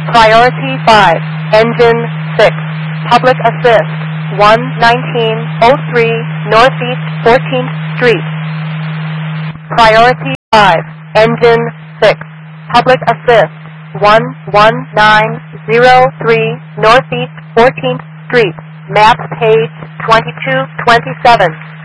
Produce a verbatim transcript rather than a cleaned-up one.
Priority five, Engine six, Public Assist, one nineteen oh three Northeast fourteenth Street. Priority five, Engine six, Public Assist, one one nine oh three Northeast fourteenth Street, map page twenty-two twenty-seven.